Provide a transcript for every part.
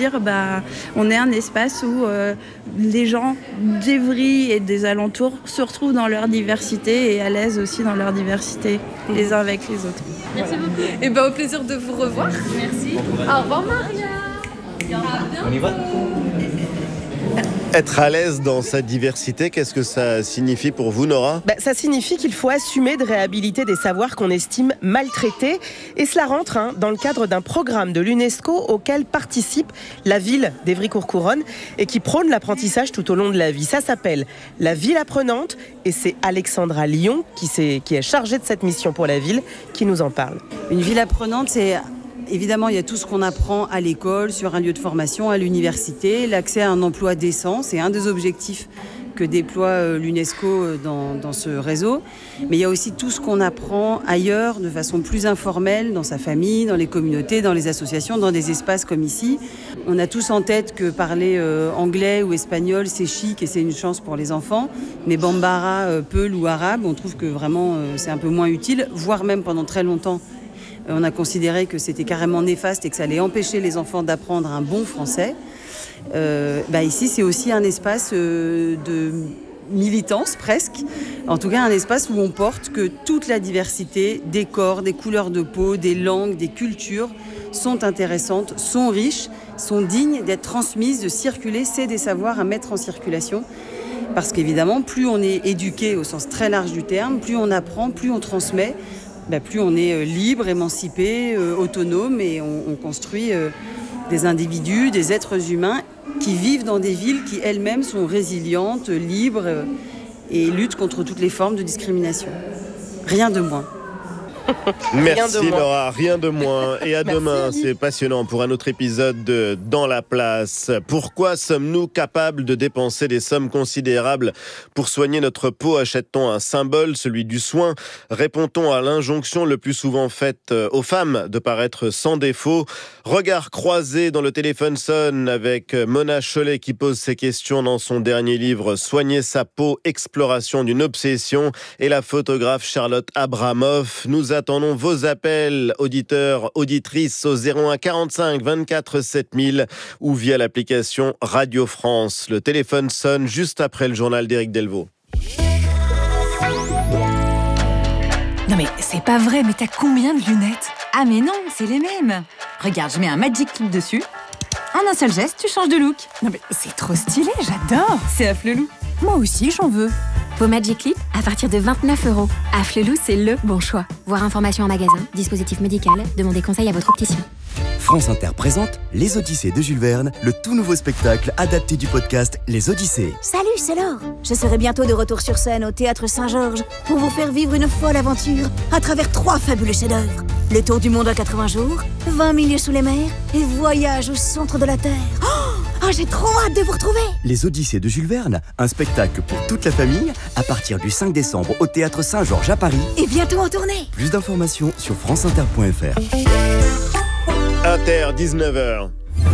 dire on est un espace où les gens d'Évry et des alentours se retrouvent dans leur diversité et à l'aise aussi dans leur diversité, les uns avec les autres. Merci beaucoup. Et au plaisir de vous revoir. Merci. Au revoir Maria. On y va ? Être à l'aise dans sa diversité, qu'est-ce que ça signifie pour vous, Nora ? Ça signifie qu'il faut assumer de réhabiliter des savoirs qu'on estime maltraités. Et cela rentre dans le cadre d'un programme de l'UNESCO auquel participe la ville d'Évry-Courcouronnes et qui prône l'apprentissage tout au long de la vie. Ça s'appelle la ville apprenante et c'est Alexandra Lyon qui est chargée de cette mission pour la ville qui nous en parle. Une ville apprenante, c'est... Évidemment, il y a tout ce qu'on apprend à l'école, sur un lieu de formation, à l'université. L'accès à un emploi décent, c'est un des objectifs que déploie l'UNESCO dans ce réseau. Mais il y a aussi tout ce qu'on apprend ailleurs, de façon plus informelle, dans sa famille, dans les communautés, dans les associations, dans des espaces comme ici. On a tous en tête que parler anglais ou espagnol, c'est chic et c'est une chance pour les enfants. Mais bambara, peul ou arabe, on trouve que vraiment c'est un peu moins utile, voire même pendant très longtemps. On a considéré que c'était carrément néfaste et que ça allait empêcher les enfants d'apprendre un bon français. Ici, c'est aussi un espace de militance presque. En tout cas, un espace où on porte que toute la diversité des corps, des couleurs de peau, des langues, des cultures sont intéressantes, sont riches, sont dignes d'être transmises, de circuler. C'est des savoirs à mettre en circulation. Parce qu'évidemment, plus on est éduqué au sens très large du terme, plus on apprend, plus on transmet, plus on est libre, émancipé, autonome et on construit des individus, des êtres humains qui vivent dans des villes qui elles-mêmes sont résilientes, libres et luttent contre toutes les formes de discrimination. Rien de moins. Merci Laura, rien de moins. Et à demain, c'est passionnant pour un autre épisode de Dans la place. Pourquoi sommes-nous capables de dépenser des sommes considérables pour soigner notre peau ? Achète-t-on un symbole, celui du soin ? Répond-on à l'injonction le plus souvent faite aux femmes de paraître sans défaut ? Regard croisé dans le téléphone sonne avec Mona Chollet qui pose ces questions dans son dernier livre Soigner sa peau, exploration d'une obsession, et la photographe Charlotte Abramoff. Nous attendons vos appels, auditeurs, auditrices, au 01 45 24 7000 ou via l'application Radio France. Le téléphone sonne juste après le journal d'Éric Delvaux. Non mais c'est pas vrai, mais t'as combien de lunettes ? Ah mais non, c'est les mêmes. Regarde, je mets un Magic Clip dessus. En un seul geste, tu changes de look. Non mais c'est trop stylé, j'adore. C'est Afflelou. Moi aussi, j'en veux. Vos Magic Clip à partir de 29 €. Afflelou, c'est le bon choix. Voir informations en magasin, dispositif médical, demandez conseil à votre opticien. France Inter présente Les Odyssées de Jules Verne, le tout nouveau spectacle adapté du podcast Les Odyssées. Salut, c'est Laure. Je serai bientôt de retour sur scène au Théâtre Saint-Georges pour vous faire vivre une folle aventure à travers 3 fabuleux chefs-d'œuvre. Le tour du monde en 80 jours, 20 milieux sous les mers et voyage au centre de la Terre. Oh, j'ai trop hâte de vous retrouver. Les Odyssées de Jules Verne, un spectacle pour toute la famille à partir du 5 décembre au Théâtre Saint-Georges à Paris. Et bientôt en tournée. Plus d'informations sur franceinter.fr. Inter, 19h.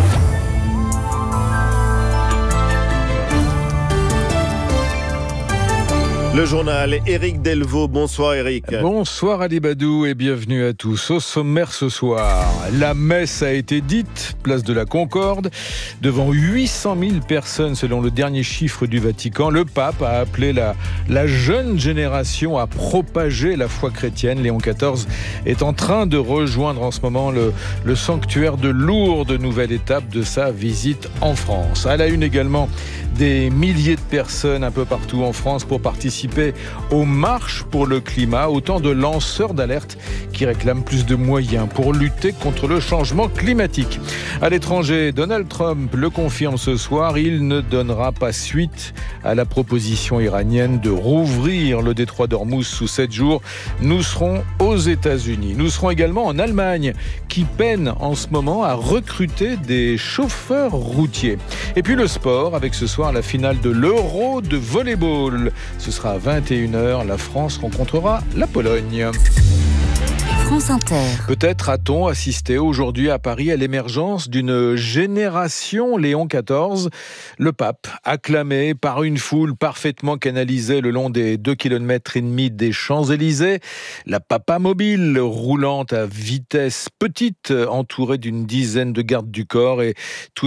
Le journal, Éric Delvaux. Bonsoir Éric. Bonsoir Ali Badou et bienvenue à tous. Au sommaire ce soir, la messe a été dite, place de la Concorde, devant 800 000 personnes selon le dernier chiffre du Vatican. Le pape a appelé la jeune génération à propager la foi chrétienne. Léon XIV est en train de rejoindre en ce moment le sanctuaire de Lourdes, nouvelle étape de sa visite en France. À la une également, des milliers de personnes un peu partout en France pour participer aux marches pour le climat, autant de lanceurs d'alerte qui réclament plus de moyens pour lutter contre le changement climatique. À l'étranger, Donald Trump le confirme ce soir, il ne donnera pas suite à la proposition iranienne de rouvrir le détroit d'Ormuz sous 7 jours. Nous serons aux États-Unis. Nous serons également en Allemagne, qui peine en ce moment à recruter des chauffeurs routiers. Et puis le sport, avec ce soir la finale de l'Euro de volleyball. Ce sera à 21h, la France rencontrera la Pologne. France Inter. Peut-être a-t-on assisté aujourd'hui à Paris à l'émergence d'une génération Léon XIV. Le pape, acclamé par une foule parfaitement canalisée le long des 2,5 km des Champs-Élysées. La papa mobile roulant à vitesse petite, entourée d'une dizaine de gardes du corps et tous